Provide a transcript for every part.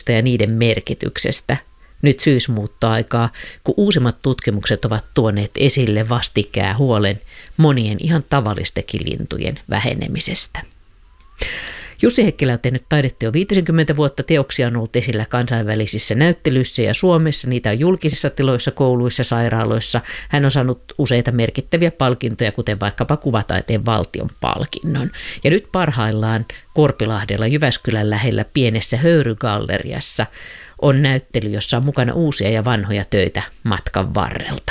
linnuista ja niiden merkityksestä nyt syysmuuttoaikaa, kun uusimmat tutkimukset ovat tuoneet esille vastikään huolen monien ihan tavallistekin lintujen vähenemisestä. Jussi Heikkilä on tehnyt taidetta jo 50 vuotta. Teoksia on ollut esillä kansainvälisissä näyttelyissä ja Suomessa. Niitä on julkisissa tiloissa, kouluissa, sairaaloissa. Hän on saanut useita merkittäviä palkintoja, kuten vaikkapa kuvataiteen valtion palkinnon. Ja nyt parhaillaan Korpilahdella Jyväskylän lähellä pienessä höyrygalleriassa on näyttely, jossa on mukana uusia ja vanhoja töitä matkan varrelta.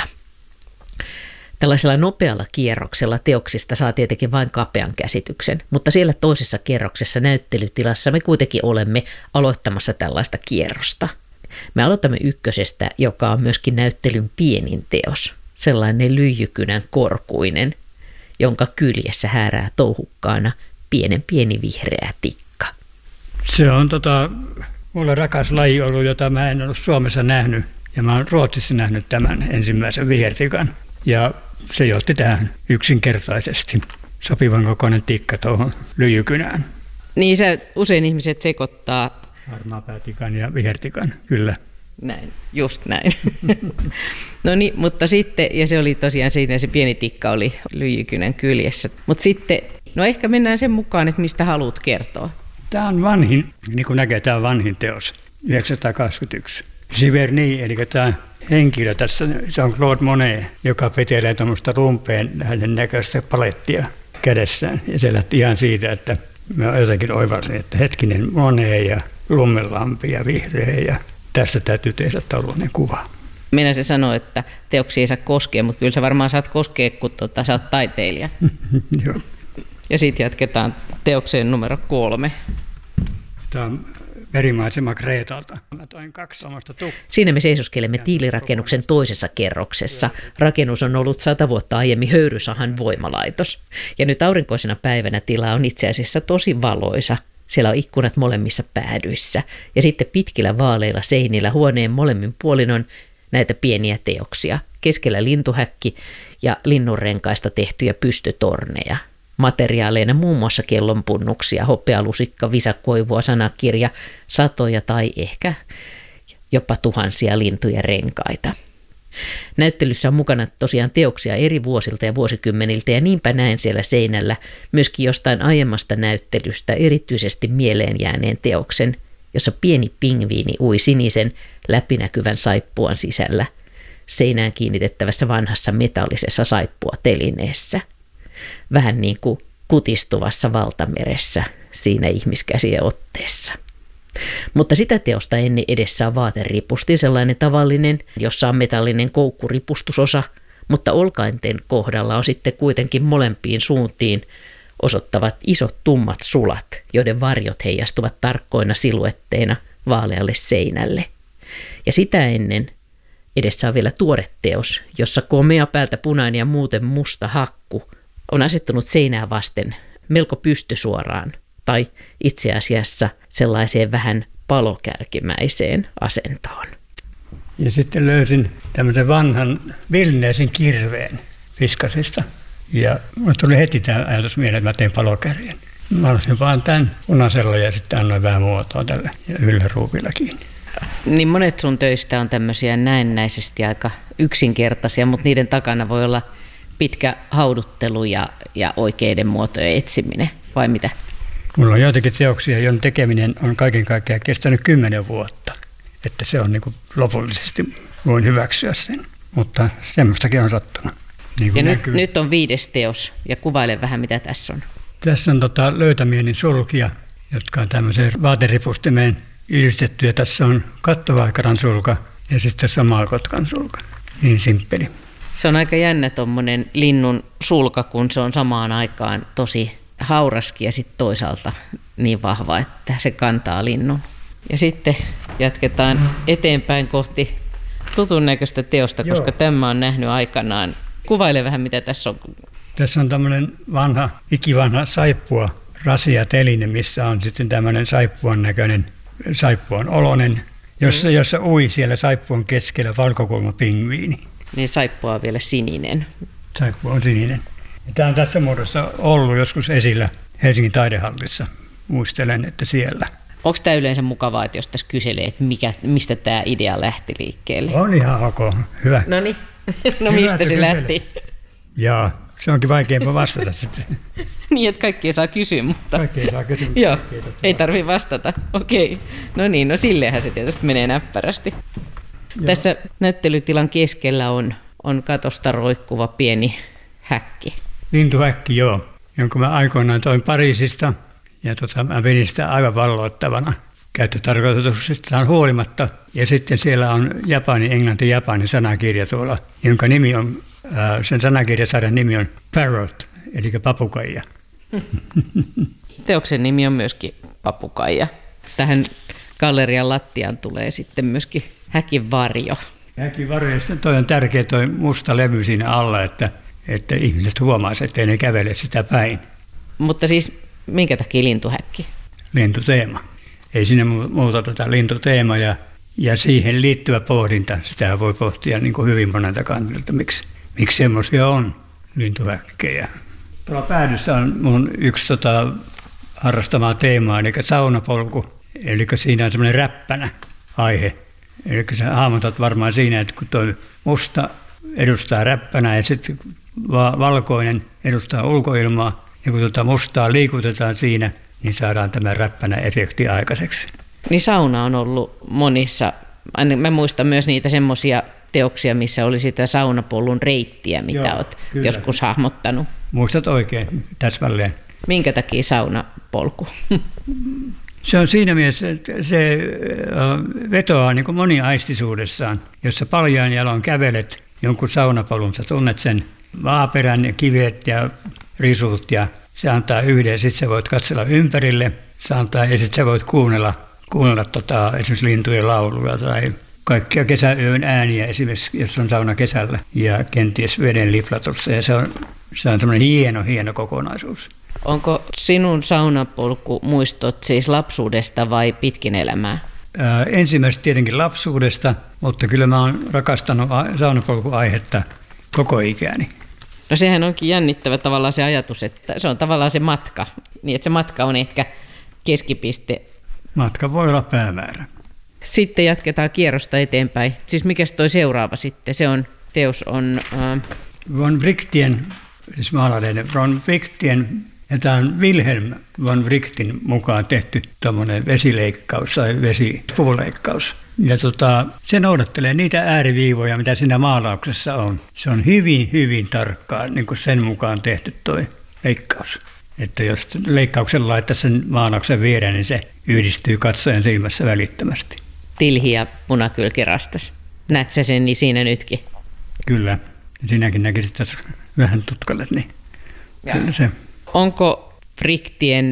Tällaisella nopealla kierroksella teoksista saa tietenkin vain kapean käsityksen, mutta siellä toisessa kierroksessa näyttelytilassa me kuitenkin olemme aloittamassa tällaista kierrosta. Me aloitamme ykkösestä, joka on myöskin näyttelyn pienin teos, sellainen lyijykynän korkuinen, jonka kyljessä häärää touhukkaana pieni vihreä tikka. Se on mulle rakas laji ollut, jota mä en ollut Suomessa nähnyt, ja mä oon Ruotsissa nähnyt tämän ensimmäisen vihertikan. Ja se johti tähän yksinkertaisesti sopivan kokoinen tikka tuohon lyijykynään. Niin usein ihmiset sekoittaa harmaapäätikan ja vihertikan, kyllä. Näin, just näin. No niin, mutta sitten, ja se oli tosiaan siinä, se pieni tikka oli lyijykynän kyljessä. Mutta sitten, no ehkä mennään sen mukaan, että mistä haluat kertoa. Tämä on vanhin, niin kuin näkee, tämä on vanhin teos, 1921. Giverny, eli tämä henkilö tässä, se on Claude Monet, joka vetelee tuommoista rumpeen hänen näköistä palettia kädessään. Ja se lähti ihan siitä, että mä jotenkin oivalsin, että hetkinen Monet ja lummenlampi ja vihreä ja tästä täytyy tehdä tällainen kuva. Minä se sanoo, että teoksia ei saa koskea, mutta kyllä sä varmaan saat koskea, kun sä oot taiteilija. Joo. Ja sitten jatketaan teokseen numero 3. Tämä on merimaisema Kreetalta. Siinä me seisoskelemme tiilirakennuksen toisessa kerroksessa. Rakennus on ollut 100 vuotta aiemmin höyrysahan voimalaitos. Ja nyt aurinkoisena päivänä tila on itse asiassa tosi valoisa. Siellä on ikkunat molemmissa päädyissä. Ja sitten pitkillä vaaleilla seinillä huoneen molemmin puolin on näitä pieniä teoksia. Keskellä lintuhäkki ja linnunrenkaista tehtyjä pystytorneja. Materiaaleina muun muassa kellonpunnuksia, hopealusikka, visakoivua, sanakirja, satoja tai ehkä jopa tuhansia lintuja renkaita. Näyttelyssä on mukana tosiaan teoksia eri vuosilta ja vuosikymmeniltä ja niinpä näen siellä seinällä myöskin jostain aiemmasta näyttelystä erityisesti mieleen jääneen teoksen, jossa pieni pingviini ui sinisen läpinäkyvän saippuan sisällä seinään kiinnitettävässä vanhassa metallisessa saippua-telineessä. Vähän niin kuin kutistuvassa valtameressä siinä ihmiskäsien otteessa. Mutta sitä teosta ennen edessä on vaateripusti, sellainen tavallinen, jossa on metallinen koukkuripustusosa, mutta olkainten kohdalla on sitten kuitenkin molempiin suuntiin osoittavat isot tummat sulat, joiden varjot heijastuvat tarkkoina siluetteina vaalealle seinälle. Ja sitä ennen edessä on vielä tuore teos, jossa komea päältä punainen ja muuten musta hakku on asettunut seinää vasten melko pystysuoraan tai itse asiassa sellaiseen vähän palokärkimäiseen asentoon. Ja sitten löysin tämmöisen vanhan Vilnesin kirveen Fiskasista. Ja minulle tuli heti tämä ajatus mieleen, että mä tein palokärjen. Mä olisin vaan tämän punaisella ja sitten annoin vähän muotoa tällä ja yllä ruuvilla kiinni. Niin monet sun töistä on tämmöisiä näennäisesti aika yksinkertaisia, mutta niiden takana voi olla pitkä hauduttelu ja oikeiden muotojen etsiminen, vai mitä? Mulla on joitakin teoksia, joiden tekeminen on kaiken kaikkiaan kestänyt 10 vuotta. Että se on niin kuin lopullisesti, voin hyväksyä sen. Mutta semmoistakin on sattunut. Niin ja nyt on 5. teos, ja kuvaile vähän mitä tässä on. Tässä on löytämieni sulkia, jotka on tämmöiseen vaateripustimeen yhdistetty. Ja tässä on kattovaikaran sulka ja sitten tässä on maalkotkan sulka. Niin simppeli. Se on aika jännä tuommoinen linnun sulka, kun se on samaan aikaan tosi hauraskin ja sitten toisaalta niin vahva, että se kantaa linnun. Ja sitten jatketaan eteenpäin kohti tutun näköistä teosta, koska tämä on nähnyt aikanaan. Kuvaile vähän, mitä tässä on. Tässä on tämmöinen ikivanha saippua rasiateline, missä on sitten tämmöinen saippuan näköinen, saippuan oloinen, jossa ui siellä saippuan keskellä valkokulmapingviini. Niin saippua on vielä sininen. Saippua on sininen. Ja tämä on tässä muodossa ollut joskus esillä Helsingin taidehallissa. Muistelen, että siellä. Onko tämä yleensä mukavaa, että jos tässä kyselee, että mistä tämä idea lähti liikkeelle? On ihan ok, hyvä. No niin, no mistä se lähti? Joo, se onkin vaikeampaa vastata sitten. Niin, että kaikki ei saa kysyä, mutta... Kaikki ei saa kysyä. Joo, ei tarvitse vastata. Okei. No niin, no silleenhän se tietysti menee näppärästi. Joo. Tässä näyttelytilan keskellä on katosta roikkuva pieni häkki. Lintuhäkki, joo, jonka mä aikoinaan toin Pariisista. Ja mä pidin sitä aivan valloittavana käyttötarkoituksestaan huolimatta. Ja sitten siellä on englanti-japani sanakirja tuolla, jonka nimi on, sen sanakirjasarjan nimi on Parrot, eli papukaija. Teoksen nimi on myöskin papukaija. Tähän gallerian lattiaan tulee sitten myöskin häkin varjo. Häkin varjo, toi on tärkeä toi musta levy siinä alla, että ihmiset huomaisivat, ettei ne kävele sitä päin. Mutta siis minkä takia lintuhäkki? Lintuteema. Ei sinne muuta tätä lintuteema ja siihen liittyvä pohdinta. Sitä voi pohtia niin kuin hyvin monelta kantilta, miksi semmoisia on lintuhäkkejä. Tuolla päädyssä on mun yksi harrastamaa teemaa, eli saunapolku. Eli siinä on semmoinen räppänä aihe. Eli sä hahmotat varmaan siinä, että kun tuo musta edustaa räppänää ja sitten valkoinen edustaa ulkoilmaa, ja kun mustaa liikutetaan siinä, niin saadaan tämä räppänä-efekti aikaiseksi. Niin sauna on ollut monissa. Mä muistan myös niitä semmoisia teoksia, missä oli sitä saunapollun reittiä, mitä olet joskus hahmottanut. Muistat oikein, täsmälleen. Minkä takia saunapolku? Se on siinä mielessä, että se vetoaa niin kuin moniaistisuudessaan. Jos sä paljaan jaloin kävelet jonkun saunapolun, sä tunnet sen maaperän ja kivet ja risut ja se antaa yhden ja sitten sä voit katsella ympärille. Se antaa, ja sitten sä voit kuunnella esimerkiksi lintujen lauluja tai kaikkia kesäyön ääniä esimerkiksi, jos on sauna kesällä ja kenties veden liflatussa. Ja se on semmoinen hieno kokonaisuus. Onko sinun saunapolku muistot siis lapsuudesta vai pitkin elämää? Ensimmäisestä tietenkin lapsuudesta, mutta kyllä mä oon rakastanut saunapolkuaihetta koko ikäni. No sehän onkin jännittävä tavallaan se ajatus, että se on tavallaan se matka, niin että se matka on ehkä keskipiste. Matka voi olla päämäärä. Sitten jatketaan kierrosta eteenpäin. Siis mikäs toi seuraava sitten? Teos on... Von Wrichtien, siis maalareiden von Wrichtien, ja tämä on Wilhelm von Wrichtin mukaan tehty tuommoinen vesileikkaus tai vesipuuleikkaus. Ja se noudattelee niitä ääriviivoja, mitä siinä maalauksessa on. Se on hyvin tarkkaan niin kuin sen mukaan tehty tuo leikkaus. Että jos leikkauksen laittaisi sen maalauksen viereen, niin se yhdistyy katsojan silmässä välittömästi. Tilhi ja punakylkirastas. Näetkö sä sen niin siinä nytkin? Kyllä. Sinäkin näkisit tässä vähän tutkalle. Niin. Kyllä se. Onko Wrichtien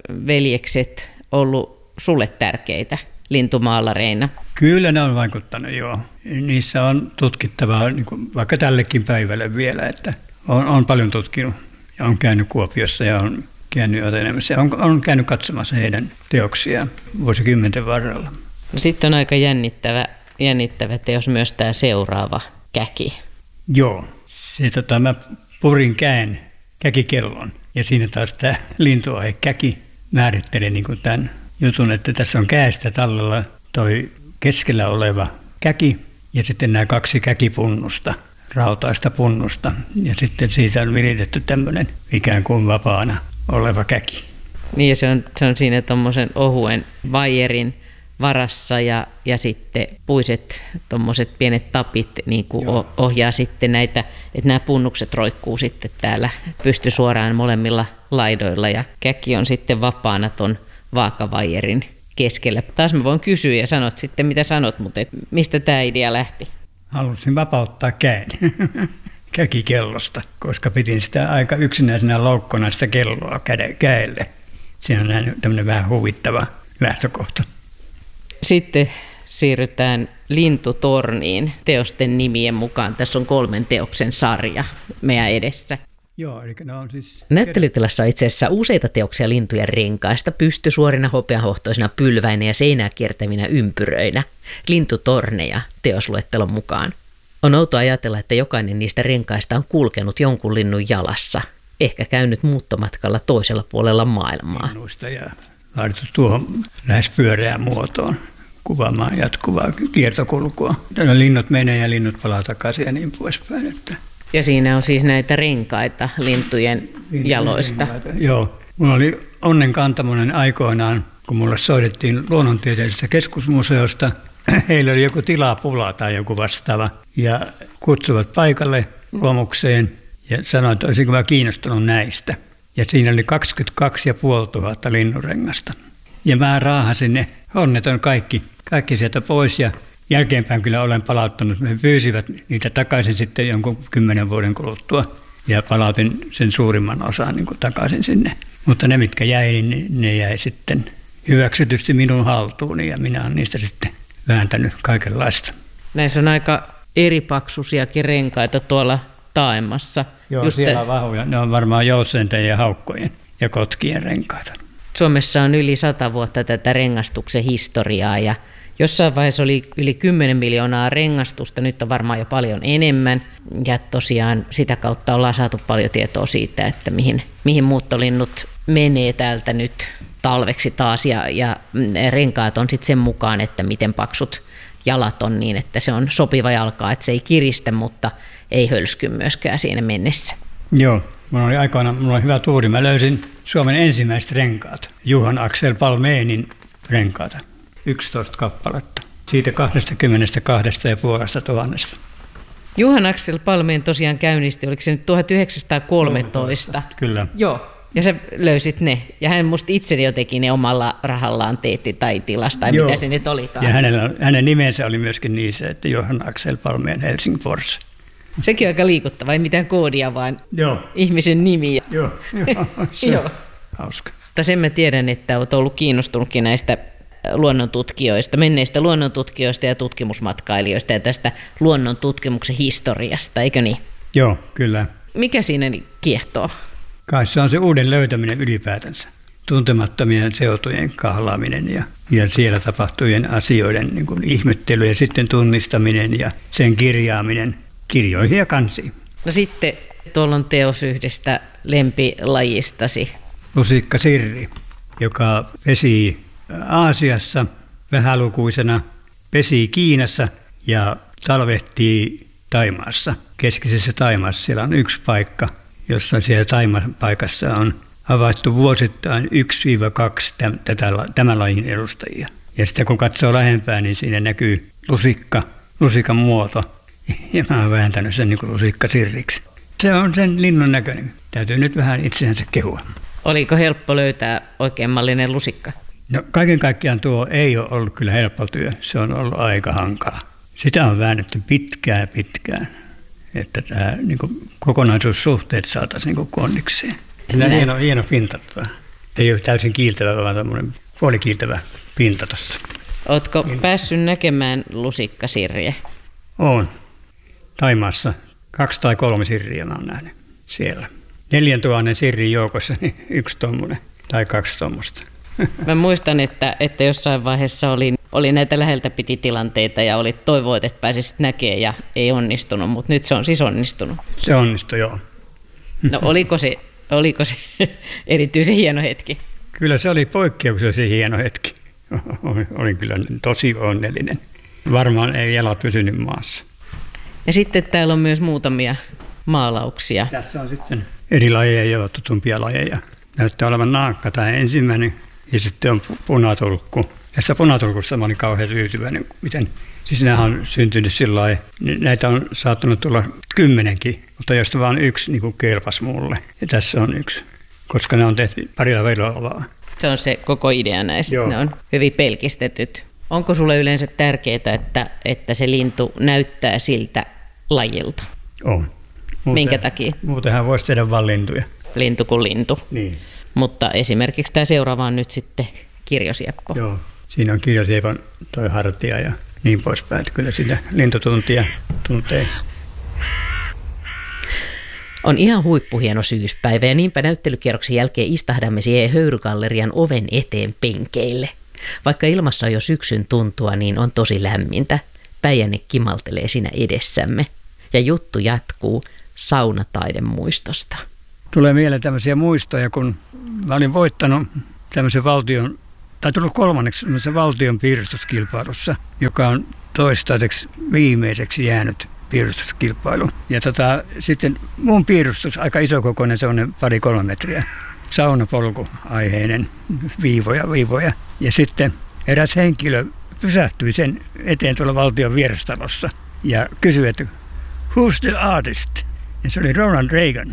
veljekset ollut sulle tärkeitä lintumaalareina? Kyllä ne on vaikuttanut, joo. Niissä on tutkittavaa niin kuin vaikka tällekin päivälle vielä, että on paljon tutkinut ja on käynyt Kuopiossa ja on käynyt Otenemässä ja on käynyt katsomassa heidän teoksiaan vuosikymmenten varrella. No sitten on aika jännittävä teos myös tämä seuraava käki. Joo, mä purin käkikellon ja siinä taas tämä lintuaihe käki määrittelee niin kuin tämän jutun, että tässä on käestä tallella toi keskellä oleva käki ja sitten nämä 2 käkipunnusta, rautaista punnusta. Ja sitten siitä on viritetty tämmöinen ikään kuin vapaana oleva käki. Niin ja se on siinä tuommoisen ohuen vaijerin varassa ja sitten puiset tuommoiset pienet tapit niin kuin ohjaa sitten näitä, että nämä punnukset roikkuu sitten täällä pystysuoraan molemmilla laidoilla ja käki on sitten vapaana ton vaakavaijerin keskellä. Taas mä voin kysyä ja sanot sitten mitä sanot, mutta mistä tämä idea lähti? Halusin vapauttaa käen käkikellosta, koska pidin sitä aika yksinäisenä loukkona sitä kelloa käelle. Siinä on tämmöinen vähän huvittava lähtökohta. Sitten siirrytään Lintutorniin teosten nimien mukaan. Tässä on 3 teoksen sarja meidän edessä. Joo, eli ne on siis... Näyttelytilassa on itse asiassa useita teoksia lintujen renkaista, pystysuorina, hopeahohtoisina pylväinä ja seinää kiertävinä ympyröinä. Lintutorneja teosluettelon mukaan. On outo ajatella, että jokainen niistä renkaista on kulkenut jonkun linnun jalassa, ehkä käynyt muuttomatkalla toisella puolella maailmaa. Linnuista ja laadittu tuohon lähes pyöreään muotoon kuvaamaan jatkuvaa kiertokulkua. Tällä linnut menee ja linnut palaa takaisin ja niin poispäin. Että. Ja siinä on siis näitä renkaita lintujen jaloista. Joo. Mulla oli onnenkantamoinen aikoinaan, kun mulle soitettiin luonnontieteellisestä keskusmuseosta. Heillä oli joku tilapula tai joku vastaava ja kutsuvat paikalle luomukseen ja sanoivat, että olisinko mä kiinnostunut näistä. Ja siinä oli 22 500 linnunrengasta. Ja mä raahasin ne onneton kaikki sieltä pois ja jälkeenpäin kyllä olen palauttanut. Me pyysivät niitä takaisin sitten jonkun 10 vuoden kuluttua ja palautin sen suurimman osan niin kuin takaisin sinne. Mutta ne, mitkä jäi, niin ne jäi sitten hyväksytysti minun haltuuni ja minä olen niistä sitten vääntänyt kaikenlaista. Näissä on aika eripaksuisiakin renkaita tuolla taaemmassa. Joo, siellä on vahvoja. Ne on varmaan joutsenten ja haukkojen ja kotkien renkaita. Suomessa on yli 100 vuotta tätä rengastuksen historiaa ja jossain vaiheessa oli yli 10 miljoonaa rengastusta, nyt on varmaan jo paljon enemmän. Ja tosiaan sitä kautta ollaan saatu paljon tietoa siitä, että mihin muuttolinnut menee täältä nyt talveksi taas. Ja renkaat on sitten sen mukaan, että miten paksut jalat on niin, että se on sopiva jalkaa, että se ei kiristä, mutta ei hölsky myöskään siinä mennessä. Joo, mulla oli hyvä tuuri. Mä löysin Suomen ensimmäiset renkaat, Johan Axel Palménin renkaata, 11 kappaletta, siitä 22 500. Johan Axel Palmén tosiaan käynnisti, oliko se nyt 1913? Kyllä. Joo. Ja sä löysit ne. Ja hän musta itse jo teki ne omalla rahallaan teetti tai tilasta, tai mitä se nyt olikaan. Ja hänen nimensä oli myöskin niissä, että Johan Axel Palmén Helsingfors. Sekin on aika liikuttava, ei mitään koodia, vaan ihmisen nimi. Joo, se on hauska. Mutta sen mä tiedän, että olet ollut kiinnostunutkin näistä luonnontutkijoista, menneistä luonnontutkijoista ja tutkimusmatkailijoista ja tästä luonnontutkimuksen historiasta, eikö niin? Joo, kyllä. Mikä siinä kiehtoo? Kai se on se uuden löytäminen ylipäätänsä. Tuntemattomien seutujen kahlaaminen ja siellä tapahtuvien asioiden niin kuin ihmettely ja sitten tunnistaminen ja sen kirjaaminen kirjoihin ja kansiin. No sitten tuolla on teos yhdestä lempilajistasi. Lusikkasirri, joka pesi Aasiassa vähälukuisena, pesi Kiinassa ja talvehtii Thaimaassa. Keskisessä Thaimaassa siellä on yksi paikka, jossa siellä Taimapaikassa on havaittu vuosittain 1-2 tämän lajin edustajia. Ja sitten kun katsoo lähempää, niin siinä näkyy lusikan muoto. Ja mä oon vääntänyt sen niin kuin lusikkasirriksi. Se on sen linnun näköinen. Täytyy nyt vähän itseänsä kehua. Oliko helppo löytää oikein mallinen lusikka? No kaiken kaikkiaan tuo ei ole ollut kyllä helppo työ. Se on ollut aika hankala. Sitä on väännetty pitkään. Että tämä niin kuin kokonaisuussuhteet saataisiin niin kondikseen. Sillä hieno pinta. Ei ole täysin kiiltävä, vaan tämmöinen puolikiiltävä pinta tuossa. Oletko päässyt näkemään lusikkasirriä? Olen. Thaimaassa 2 tai 3 sirriä mä oon nähnyt siellä. 4000 sirrin joukossa niin 1 tommonen tai 2 tommosta. Mä muistan, että jossain vaiheessa oli näitä läheltä piti tilanteita ja oli toivoit, että pääsisit näkemään ja ei onnistunut, mutta nyt se on siis onnistunut. Se onnistui, joo. No oliko se erityisen hieno hetki? Kyllä se oli poikkeuksellisen hieno hetki. Olin kyllä tosi onnellinen. Varmaan ei jalat pysynyt maassa. Ja sitten täällä on myös muutamia maalauksia. Tässä on sitten eri lajeja ja tutumpia lajeja. Näyttää olevan naakka tämä ensimmäinen ja sitten on punatulkku. Tässä punatulkussa mä olin kauhean tyytyväinen, siis nämä on syntynyt sillä lailla, näitä on saattanut tulla 10, mutta josta vain 1 niin kuin kelpasi mulle. Ja tässä on 1, koska ne on tehty parilla veroalaa. Se on se koko idea näissä, ne on hyvin pelkistetyt. Onko sulle yleensä tärkeää, että se lintu näyttää siltä lajilta? On. Minkä takia? Muutenhan voisi tehdä vain lintuja. Lintu kuin lintu. Niin. Mutta esimerkiksi tämä seuraava on nyt sitten kirjosieppo. Joo, siinä on kirjosiepon toi hartia ja niin poispäin. Kyllä sitä lintutuntia tuntee. On ihan huippuhieno syyspäivä ja niinpä näyttelykierroksen jälkeen istahdamme siihen höyrygallerian oven eteen penkeille. Vaikka ilmassa on jo syksyn tuntua, niin on tosi lämmintä. Päijänne kimaltelee siinä edessämme. Ja juttu jatkuu saunataidemuistosta. Tulee mieleen tämmöisiä muistoja, kun mä olin voittanut tämmöisen valtion, tai tullut kolmanneksi valtion piirustuskilpailussa, joka on toistaiseksi viimeiseksi jäänyt piirustuskilpailu. Ja sitten mun piirustus, aika isokokoinen, se on 2-3 metriä. Saunapolku-aiheinen viivoja. Ja sitten eräs henkilö pysähtyi sen eteen tuolla valtion vierastalossa ja kysyi, että who's the artist? Ja se oli Ronald Reagan.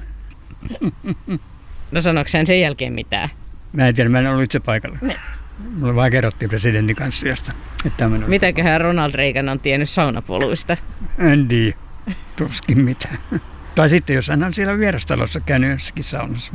No sanoiko hän sen jälkeen mitään? Mä en tiedä, mä en ollut itse paikalla. Mulle vaan kerrottiin presidentin kansliasta. Mitäköhän Ronald Reagan on tiennyt saunapoluista? En tiedä, tuskin mitään. Tai sitten jos hän on siellä vierastalossa käynyt jossakin saunassa.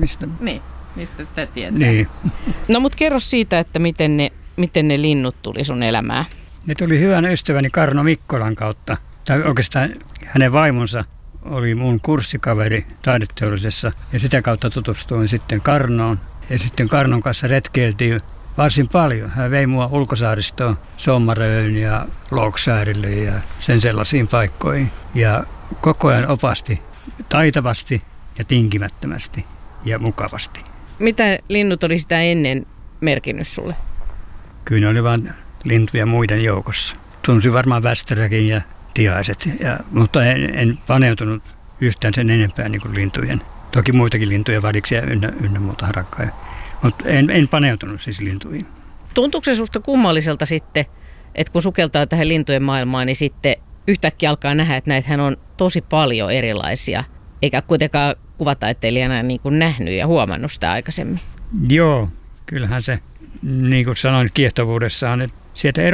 Mistä sitä tietää? Niin. No mut kerro siitä, että miten ne linnut tuli sun elämään. Ne tuli hyvän ystäväni Karno Mikkolan kautta. Tai oikeastaan hänen vaimonsa oli mun kurssikaveri taideteollisessa. Ja sitä kautta tutustuin sitten Karnoon. Ja sitten Karnon kanssa retkeiltiin varsin paljon. Hän vei mua ulkosaaristoon, Sommaröön ja Louksaarille ja sen sellaisiin paikkoihin. Ja koko ajan opasti taitavasti ja tinkimättömästi ja mukavasti. Mitä linnut oli sitä ennen merkinnyt sulle? Kyllä ne oli vain lintuja muiden joukossa. Tunsin varmaan västäräkin ja tiaiset, mutta en paneutunut yhtään sen enempää niin kuin lintujen. Toki muitakin lintuja, variksia ynnä muuta harakkaa. Mutta en paneutunut siis lintuihin. Tuntuuko se susta kummalliselta sitten, että kun sukeltaa tähän lintujen maailmaan, niin sitten yhtäkkiä alkaa nähdä, että näitähän on tosi paljon erilaisia, eikä kuitenkaan kuvataiteilijana niin kuin nähnyt ja huomannut sitä aikaisemmin? Joo, kyllähän se, niin kuin sanoin, kiehtovuudessaan, että sieltä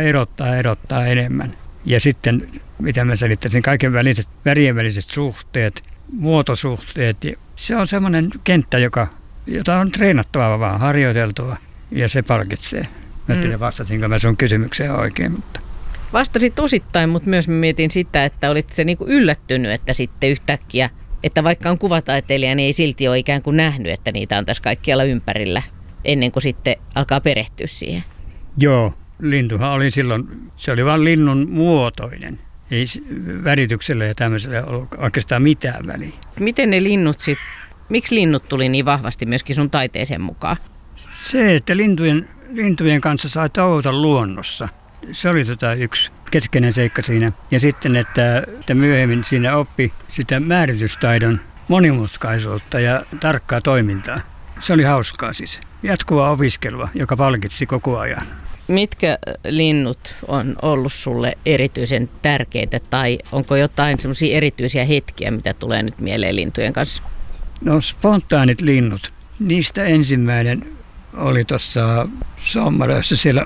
erottaa enemmän. Ja sitten, mitä mä selittäisin, kaiken väliset, värien väliset suhteet, muotosuhteet. Se on semmoinen kenttä, jota on treenattava vaan, harjoiteltava, ja se palkitsee. Mä tiedän, vastasinko mä sun kysymykseen oikein, mutta... Vastasit osittain, mutta myös mietin sitä, että olit se niin kuin yllättynyt, että sitten yhtäkkiä, että vaikka on kuvataiteilija, niin ei silti ole ikään kuin nähnyt, että niitä on tässä kaikkialla ympärillä, ennen kuin sitten alkaa perehtyä siihen. Joo, lintuhan oli silloin, se oli vain linnun muotoinen. Ei värityksellä ja tämmöisellä ollut oikeastaan mitään väliä. Miten ne linnut sitten, miksi linnut tuli niin vahvasti myöskin sun taiteeseen mukaan? Se, että lintujen kanssa sai tauota luonnossa. Se oli yksi keskeinen seikka siinä. Ja sitten, että myöhemmin siinä oppi sitä määritystaidon monimutkaisuutta ja tarkkaa toimintaa. Se oli hauskaa siis. Jatkuvaa opiskelua, joka palkitsi koko ajan. Mitkä linnut on ollut sulle erityisen tärkeitä tai onko jotain semmoisia erityisiä hetkiä, mitä tulee nyt mieleen lintujen kanssa? No spontaanit linnut. Niistä ensimmäinen oli tuossa Sommarössä siellä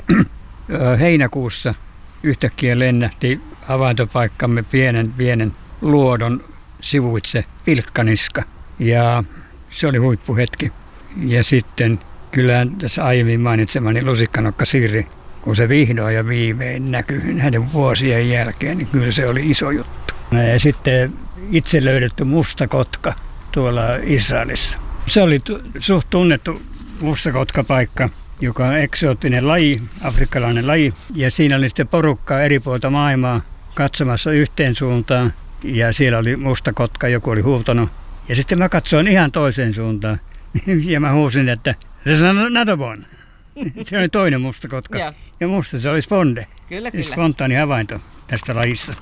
heinäkuussa. Yhtäkkiä lennähti havaintopaikkamme pienen luodon sivuitse pilkkaniska ja se oli huippuhetki. Ja sitten kyllä tässä aiemmin mainitsemani lusikkanokka Sirri, kun se vihdoin ja viimein näkyi hänen vuosien jälkeen, niin kyllä se oli iso juttu. Ja sitten itse löydetty mustakotka tuolla Israelissa. Se oli suht tunnettu mustakotkapaikka, joka on eksoottinen laji, afrikkalainen laji. Ja siinä oli sitten porukkaa eri puolta maailmaa katsomassa yhteen suuntaan. Ja siellä oli mustakotka, joku oli huutanut. Ja sitten mä katsoin ihan toiseen suuntaan. Ja mä huusin, että se on another one. Se oli toinen mustakotka. Ja musta se oli sponde. Kyllä. Spontaani havainto tästä lajista.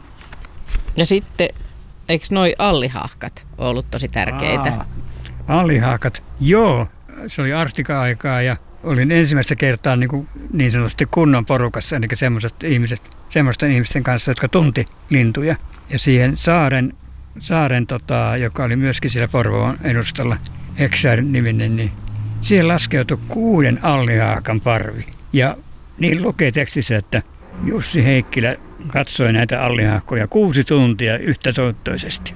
Ja sitten, eikö noi allihahkat ollut tosi tärkeitä? Allihahkat, joo. Se oli Arktika-aikaa ja olin ensimmäistä kertaa niin sanotusti kunnon porukassa, eli semmoisten ihmisten kanssa, jotka tunti lintuja. Ja siihen saaren joka oli myöskin siellä Porvoon edustalla, Hexar-niminen, niin siihen laskeutui 6 allihaakan parvi. Ja niin lukee tekstissä, että Jussi Heikkilä katsoi näitä allihaakkoja 6 tuntia yhtäsoittoisesti.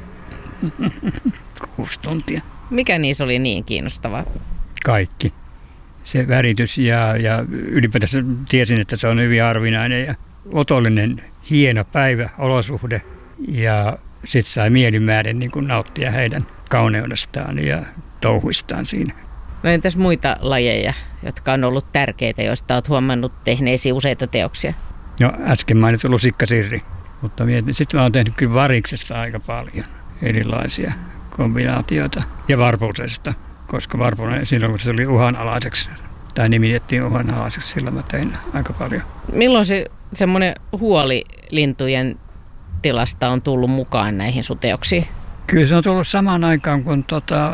6 tuntia. Mikä niissä oli niin kiinnostavaa? Kaikki. Se väritys ja ylipäätään tiesin, että se on hyvin harvinainen ja otollinen, hieno päivä, olosuhde. Ja sitten sai mielimäärin niin kuin nauttia heidän kauneudestaan ja touhuistaan siinä. No entäs muita lajeja, jotka on ollut tärkeitä, joista olet huomannut tehneesi useita teoksia? No äsken mainittu lusikkasirri, mutta sitten mä oon tehnyt kyllä variksesta aika paljon erilaisia kombinaatioita ja varpusesta, koska varpunen silloin kun se oli uhanalaiseksi tai nimitettiin uhanalaiseksi. Silloin mä tein aika paljon. Milloin se semmoinen huoli lintujen tilasta on tullut mukaan näihin sun teoksiin? Kyllä se on tullut samaan aikaan, kun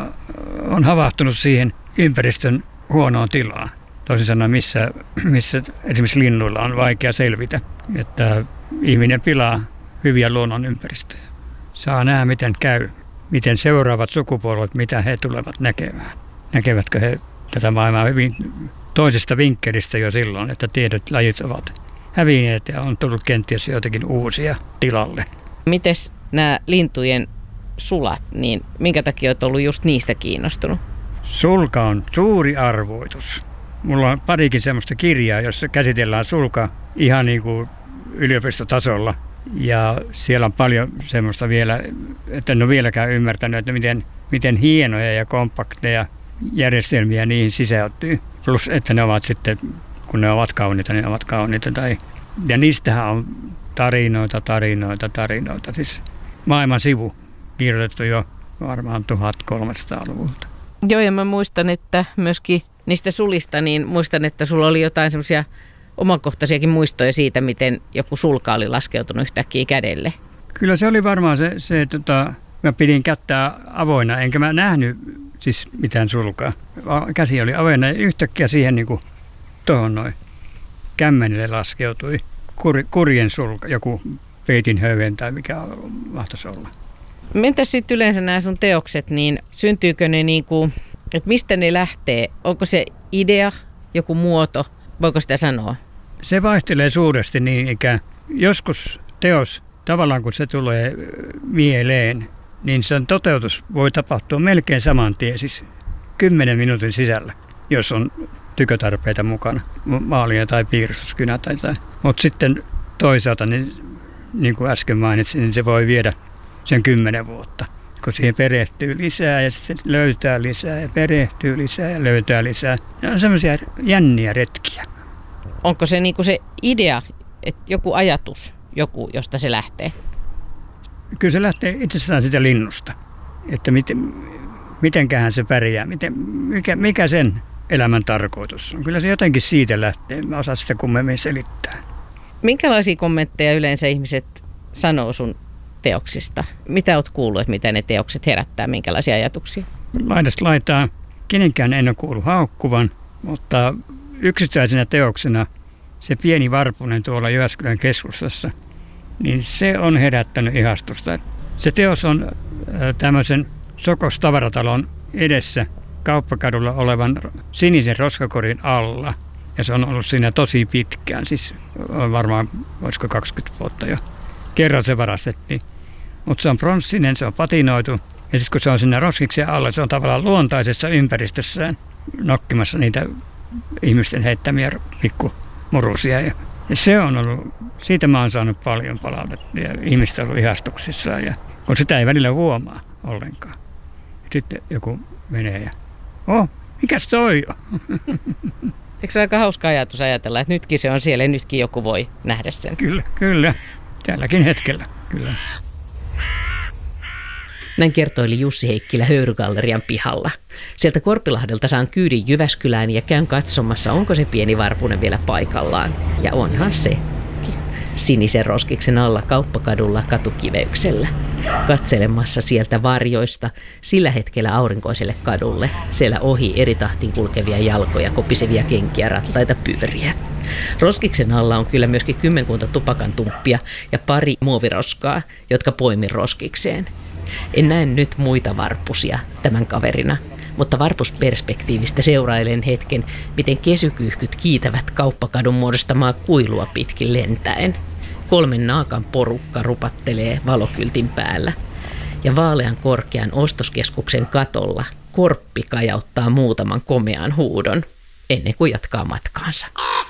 on havahtunut siihen ympäristön huonoon tilaan. Toisin sanoen, missä esimerkiksi linnuilla on vaikea selvitä, että ihminen pilaa hyviä luonnonympäristöjä. Saa nähdä, miten käy, miten seuraavat sukupolvet, mitä he tulevat näkemään. Näkevätkö he tätä maailmaa hyvin toisesta vinkkelistä jo silloin, että tietyt lajit ovat hävinneet ja on tullut kenties joitakin uusia tilalle. Mites nämä lintujen sulat, niin minkä takia olet ollut just niistä kiinnostunut? Sulka on suuri arvoitus. Mulla on parikin semmoista kirjaa, jossa käsitellään sulka ihan niin kuin yliopistotasolla. Ja siellä on paljon semmoista vielä, että en ole vieläkään ymmärtänyt, että miten hienoja ja kompakteja järjestelmiä niihin sisältyy. Plus, että ne ovat sitten, kun ne ovat kauniita, niin ne ovat kauniita. Ja niistähän on tarinoita. Siis maailman sivu kirjoitettu jo varmaan 1300-luvulta. Joo, ja mä muistan, että myöskin niistä sulista, niin muistan, että sulla oli jotain semmoisia omakohtaisiakin muistoja siitä, miten joku sulka oli laskeutunut yhtäkkiä kädelle. Kyllä se oli varmaan se mä pidin kättä avoinna, enkä mä nähnyt siis mitään sulkaa. Käsi oli avoinna ja yhtäkkiä siihen niin kuin tuohon noin kämmenelle laskeutui kurjen sulka, joku peitin höyven tai mikä mahtaisi olla. Entäs sitten yleensä nämä sun teokset, niin syntyykö ne niin kuin, että mistä ne lähtee? Onko se idea, joku muoto? Voiko sitä sanoa? Se vaihtelee suuresti niin ikään. Joskus teos, tavallaan kun se tulee mieleen, niin sen toteutus voi tapahtua melkein saman tien, siis 10 minuutin sisällä, jos on tykötarpeita mukana, maalia tai piirustuskynä tai. Mutta sitten toisaalta, niin kuin äsken mainitsin, niin se voi viedä sen 10 vuotta, kun siihen perehtyy lisää ja sitten löytää lisää ja perehtyy lisää ja löytää lisää. Ne on semmoisia jänniä retkiä. Onko se niinku se idea, että joku ajatus, josta se lähtee? Kyllä se lähtee itsessään sitä linnusta, että mitenköhän se pärjää, mikä sen elämän tarkoitus on. Kyllä se jotenkin siitä lähtee, mä osaan sitä kummemmin selittää. Minkälaisia kommentteja yleensä ihmiset sanoo sun teoksista? Mitä oot kuullut, että mitä ne teokset herättää, minkälaisia ajatuksia? Laidasta laitaan kenenkään en ole kuullut haukkuvan, mutta yksittäisenä teoksena se pieni varpunen tuolla Jyväskylän keskustassa, niin se on herättänyt ihastusta. Se teos on tämmöisen Sokos tavaratalon edessä Kauppakadulla olevan sinisen roskakorin alla. Ja se on ollut siinä tosi pitkään, siis on varmaan, olisiko 20 vuotta jo. Kerran se varastettiin. Mutta se on pronssinen, se on patinoitu. Ja sitten kun se on siinä roskiksen alla, se on tavallaan luontaisessa ympäristössään nokkimassa niitä ihmisten heittämiä pikkumurusia. Ja se on ollut, siitä mä oon saanut paljon palautetta ja ihmiset on ollut ihastuksissaan. Ja kun sitä ei välillä huomaa ollenkaan. Sitten joku menee ja, mikäs toi on? Eikö se aika hauska ajatus ajatella, että nytkin se on siellä ja nytkin joku voi nähdä sen? Kyllä. Tälläkin hetkellä, kyllä. Näin kertoili Jussi Heikkilä Höyrygallerian pihalla. Sieltä Korpilahdelta saan kyydin Jyväskylään ja käyn katsomassa, onko se pieni varpunen vielä paikallaan. Ja onhan se. Sinisen roskiksen alla Kauppakadulla katukiveyksellä. Katselemassa sieltä varjoista sillä hetkellä aurinkoiselle kadulle. Siellä ohi eri tahtiin kulkevia jalkoja, kopisevia kenkiä, rattaita, pyöriä. Roskiksen alla on kyllä myöskin 10 tupakantumppia ja pari muoviroskaa, jotka poimin roskikseen. En näe nyt muita varpusia tämän kaverina, mutta varpusperspektiivistä seurailen hetken, miten kesykyyhkyt kiitävät Kauppakadun muodostamaa kuilua pitkin lentäen. 3 naakan porukka rupattelee valokyltin päällä. Ja vaalean korkean ostoskeskuksen katolla Korppi kajauttaa muutaman komean huudon ennen kuin jatkaa matkaansa.